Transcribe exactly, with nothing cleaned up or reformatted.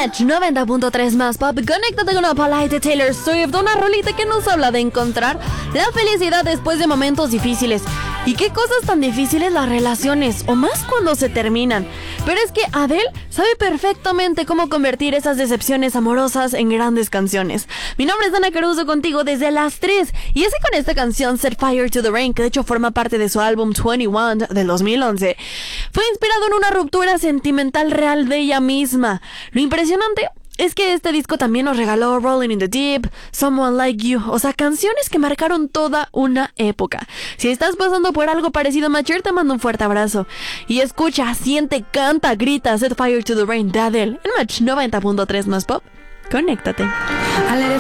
Match noventa punto tres más pop. Conéctate con Opalite de Taylor Swift, una rolita que nos habla de encontrar la felicidad después de momentos difíciles. ¿Y qué cosas tan difíciles las relaciones? O más cuando se terminan. Pero es que Adele sabe perfectamente cómo convertir esas decepciones amorosas en grandes canciones. Mi nombre es Dana Caruso, contigo desde las tres. Y es que con esta canción, Set Fire to the Rain, que de hecho forma parte de su álbum veintiuno del dos mil once, fue inspirado en una ruptura sentimental real de ella misma. Lo impresionante es que este disco también nos regaló Rolling in the Deep, Someone Like You, o sea, canciones que marcaron toda una época. Si estás pasando por algo parecido, Macher, te mando un fuerte abrazo. Y escucha, siente, canta, grita Set Fire to the Rain de Adele en Match noventa punto tres más pop. Conéctate.